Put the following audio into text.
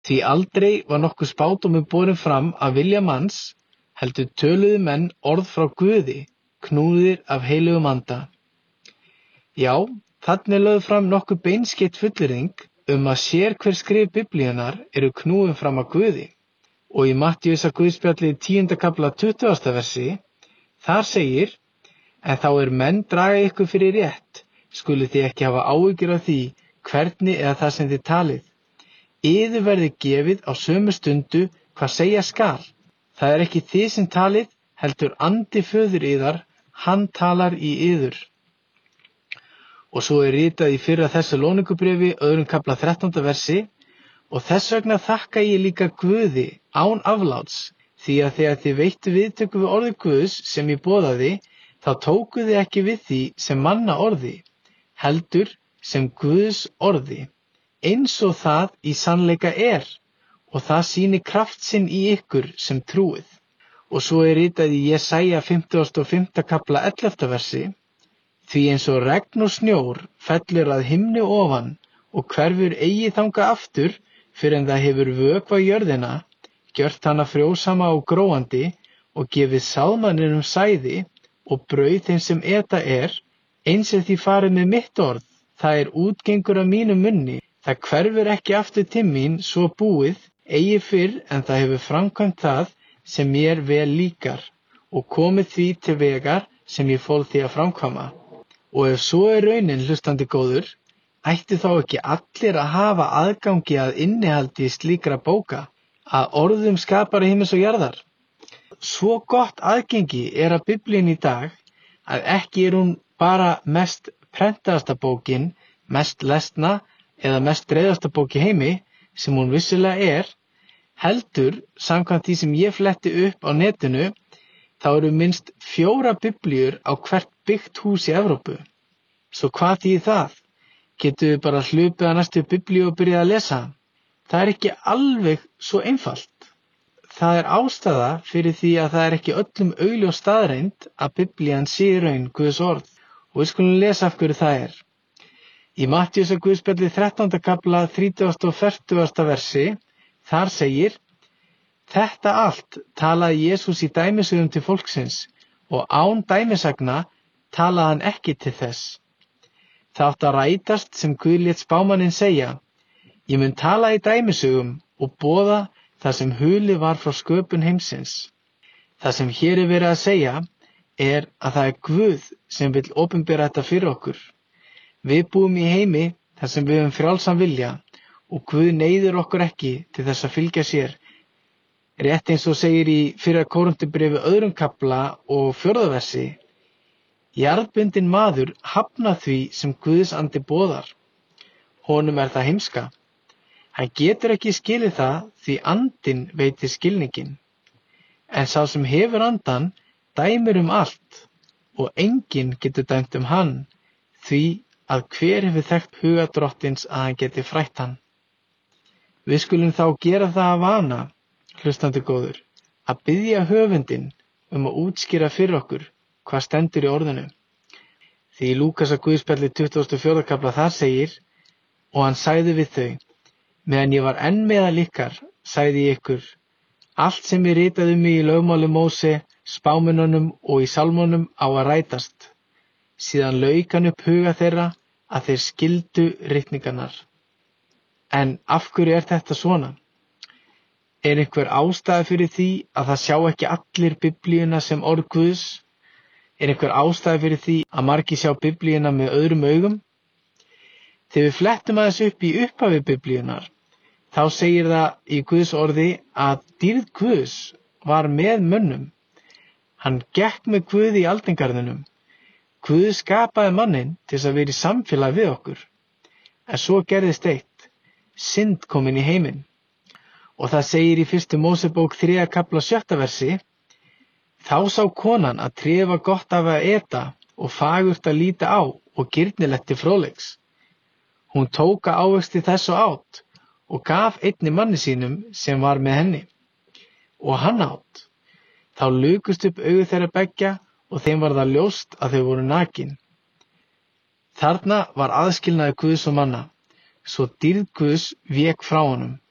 Því aldrei var nokkuð spádómur borinn fram af vilja manns, heldur töluðu menn orð frá Guði, knúðir af heilugum anda. Já, þarna lögð fram nokkuð beinskeytt fullyrðing að sérhver skrif Biblíunnar eru knúin fram af Guði. Og í Mattheusar Guðspjalli 10. kafla 20. versi, þar segir: En þá menn draga ykkur fyrir rétt, skuluð þið ekki hafa áhyggjur af því hvernig eða það sem þið talið. Yður verður gefið á sömu stundu hvað segja skal. Það ekki þið sem talið, heldur andi föður yðar, hann talar í yður. Og svo ritað í fyrra Þessalónikubréfi 2. kafla 13. versi: Og þess vegna þakka ég líka Guði án afláts, því að þegar þið veittu viðtöku við orði Guðs sem ég boðaði, þá tókuð þið ekki við því sem manna orði, heldur sem Guðs orði, eins og það í sannleika og það sýnir kraft sinn í ykkur sem trúið. Og svo ritað í Jesaja 55. kafla 11. versi: Því eins og regn og snjór fellur að himni ofan og hverfur eigi þangað aftur fyrr en það hefur vökvað jörðina, gjört hana frjósama og gróandi og gefið sáðmanninum sæði og brauð þeim sem eta eins því farið með mitt orð, það útgengur af mínum munni, það hverfur ekki aftur til mín svo búið, eigi fyrr en það hefur framkvæmt það sem mér vel líkar og komið því til vegar sem ég fól því að framkvæma. Og ef svo raunin, hlustandi góður, ættu þá ekki allir að hafa aðgangi að innihaldi slíkra bóka, að orðum skapara himins og jarðar? Svo gott aðgengi að Biblíunni í dag að ekki hún bara mest prentaðasta bókin, mest lesna eða mest dreifðasta bók í heimi, sem hún vissulega heldur, samkvæmt því sem ég fletti upp á netinu, þá eru minnst 4 biblíur á hvert byggt hús í Evrópu. Svo hvað þýðir það? Getum við bara hlupið að næstu biblíu og byrjað að lesa? Það ekki alveg svo einfalt. Það ástæða fyrir því að það ekki öllum augljós staðreynd að Biblían sé í raun Guðs orð, og við skulum lesa af hverju það Í Mattheusar Guðspjalli 13. kafla 30. og 40. versi, þar segir: Þetta allt talaði Jesús í dæmisögum til fólksins, og án dæmisagna talaði hann ekki til þess. Það átti að rætast sem Guð lét spámanninn segja: Ég mun tala í dæmisögum og boða það sem hulið var frá sköpun heimsins. Það sem hér verið að segja að það Guð sem vill opinbera þetta fyrir okkur. Við búum í heimi þar sem við höfum frjálsan vilja og Guð neyðir okkur ekki til þess að fylgja sér. Rétt eins og segir í fyrra Kórinthubréfi 2. kafla og 4. versi: Jarðbundinn maður hafnar því sem Guðs andi boðar. Honum það heimska. Hann getur ekki skilið það því andinn veitir skilninginn. En sá sem hefur andan dæmir allt og enginn getur dæmt hann, því að hver hefur þekkt huga drottins að hann geti frætt hann. Við skulum þá gera það að vana, hlustandi góður, að biðja höfundinn að útskýra fyrir okkur hvað stendur í orðinu. Því í Lúkasar Guðspjalli 24. kafla þar segir: Og hann sagði við þau: Meðan ég var enn meðal ykkar, sagði ég ykkur, allt sem ég ritaði mig í lögmáli Móse, spámennunum og í salmonum á að rætast. Síðan lauk hann upp huga þeirra að þeir skildu ritningarnar. En af hverju þetta svona? Einhver ástæða fyrir því að það sjá ekki allir Biblíuna sem orð Guðs? Einhver ástæða fyrir því að margir sjá Biblíuna með öðrum augum? Þegar við flettum aðeins upp í upphafi Biblíunnar, þá segir það í Guðs orði að dýrð Guðs var með mönnum. Hann gekk með Guði í aldingarðinum. Guð skapaði manninn til að vera í samfélag við okkur. En svo gerðist eitt: synd kom inn í heiminn. Og það segir í 1. Mósebók 3. kafla 7. versi: Þá sá konan að tréð var gott af að eta og fagurt að líta á og girnilegt til fróðleiks. Hún tók ávexti þess og át og gaf einni manni sínum sem var með henni. Og hann át. Þá lukust upp augu þeirra beggja og þeim var það ljóst að þau voru nakin. Þarna var aðskilnaður Guðs og manna, svo dýrð Guðs vék frá honum.